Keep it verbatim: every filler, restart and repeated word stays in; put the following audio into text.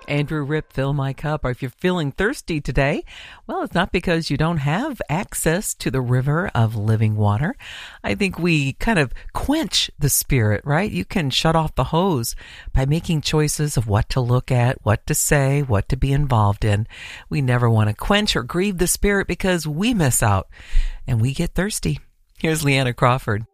Andrew Ripp, Fill My Cup. Or if you're feeling thirsty today, well, it's not because you don't have access to the river of living water. I think we kind of quench the spirit, right? You can shut off the hose by making choices of what to look at, what to say, what to be involved in. We never want to quench or grieve the spirit because we miss out and we get thirsty. Here's Leanna Crawford.